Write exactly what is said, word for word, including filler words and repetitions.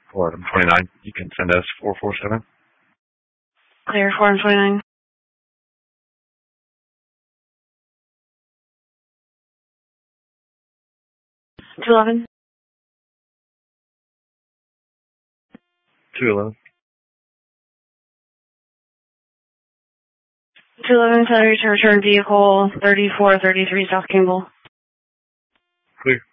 for item twenty-nine. You can send us four four seven. Clear for item twenty-nine. two eleven. two eleven. two eleven, Saturday to return vehicle thirty-four thirty-three South Kimball. Clear.